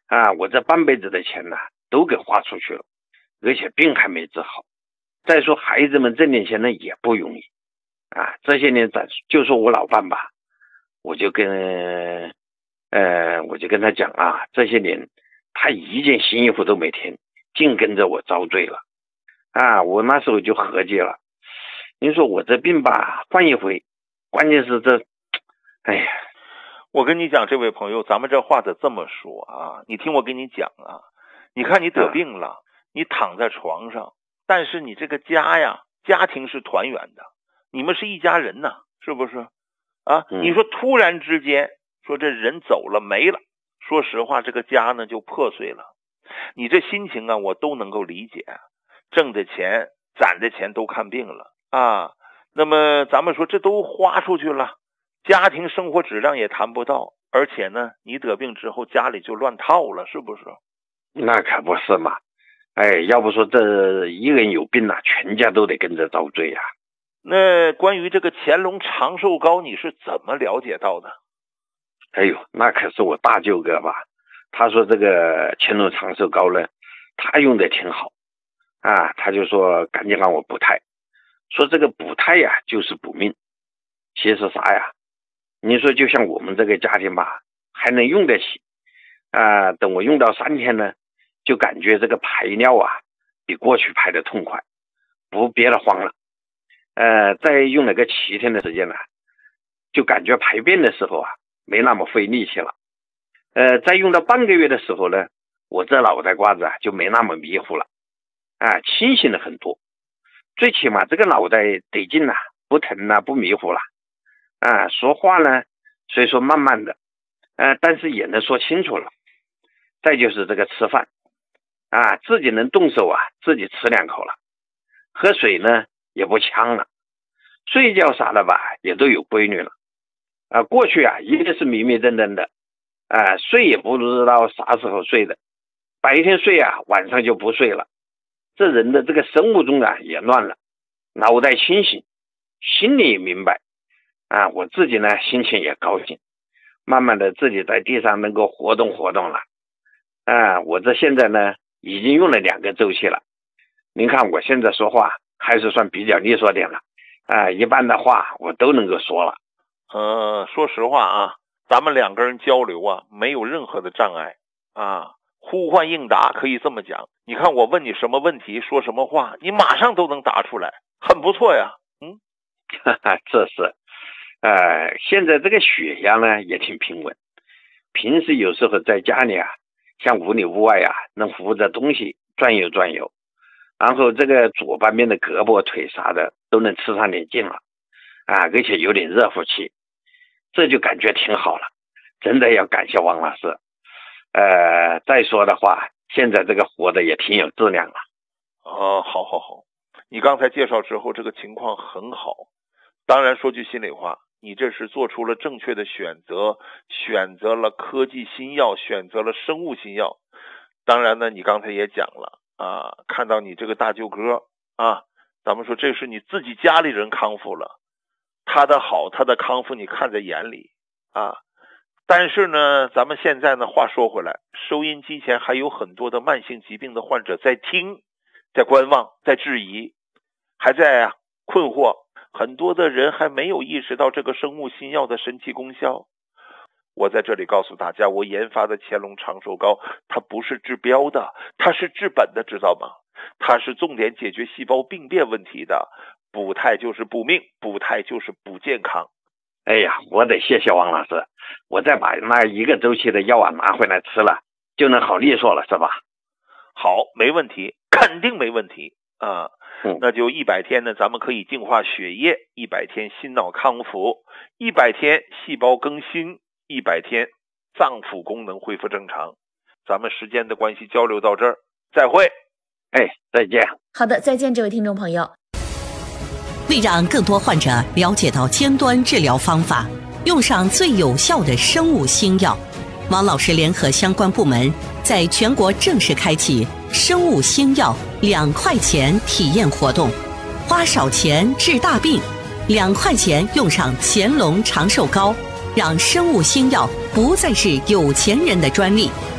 我这半辈子的钱呢都给花出去了，而且病还没治好。再说孩子们挣点钱呢也不容易这些年就说我老伴吧，我就跟他讲这些年他一件新衣服都没添，净跟着我遭罪了我那时候就合计了，你说我这病吧换一回，关键是这我跟你讲，这位朋友，咱们这话得这么说你听我跟你讲你看你得病了，你躺在床上，但是你这个家庭是团圆的，你们是一家人呢，是不是你说突然之间说这人走了没了，说实话这个家呢就破碎了，你这心情我都能够理解，挣的钱攒的钱都看病了那么咱们说这都花出去了，家庭生活质量也谈不到，而且呢你得病之后家里就乱套了，是不是？ 那可不是嘛，要不说这一个人有病全家都得跟着遭罪那关于这个乾隆长寿膏你是怎么了解到的？ 那可是我大舅哥吧，他说这个乾隆长寿膏呢他用的挺好他就说赶紧让我补胎，说这个补胎就是补命。其实啥你说就像我们这个家庭吧还能用得起等我用到3天呢，就感觉这个排尿比过去排得痛快，不憋得慌了再用了个7天的时间就感觉排便的时候没那么费力气了再用到半个月的时候呢，我这脑袋瓜子就没那么迷糊了清醒了很多，最起码这个脑袋得劲不疼不迷糊了说话呢虽说慢慢的但是也能说清楚了。再就是这个吃饭自己能动手自己吃2口了，喝水呢也不呛了，睡觉啥的吧也都有规律了过去一定是迷迷瞪瞪的睡也不知道啥时候睡的，白天睡晚上就不睡了，这人的这个生物钟也乱了，脑袋清醒，心里也明白我自己呢心情也高兴，慢慢的自己在地上能够活动活动了我这现在呢已经用了2个周期了，您看我现在说话还是算比较利索点了一般的话我都能够说了说实话咱们2个人交流没有任何的障碍呼唤应答，可以这么讲，你看我问你什么问题说什么话，你马上都能答出来，很不错呀这是现在这个血压呢也挺平稳，平时有时候在家里像屋里屋外能扶着东西转悠转悠，然后这个左半边的胳膊腿啥的都能吃上点劲了而且有点热乎气，这就感觉挺好了，真的要感谢王老师再说的话现在这个活的也挺有质量了好，你刚才介绍之后这个情况很好，当然说句心里话，你这是做出了正确的选择，选择了科技新药，选择了生物新药。当然呢你刚才也讲了看到你这个大舅哥咱们说这是你自己家里人康复了，他的好他的康复你看在眼里但是呢咱们现在呢话说回来，收音机前还有很多的慢性疾病的患者在听，在观望，在质疑，还在困惑，很多的人还没有意识到这个生物新药的神奇功效。我在这里告诉大家，我研发的乾隆长寿膏它不是治标的，它是治本的，知道吗？它是重点解决细胞病变问题的，补胎就是补命，补胎就是补健康。 我得谢谢王老师，我再把那1个周期的药拿回来吃了就能好利索了是吧？ 好，没问题，肯定没问题那就100天呢咱们可以净化血液，100天心脑康复，100天细胞更新，100天脏腑功能恢复正常。咱们时间的关系交流到这儿，再会再见。 好的，再见这位听众朋友。 为让更多患者了解到尖端治疗方法，用上最有效的生物新药，王老师联合相关部门在全国正式开启生物新药2块钱体验活动，花少钱治大病，2块钱用上乾隆长寿膏，让生物新药不再是有钱人的专利。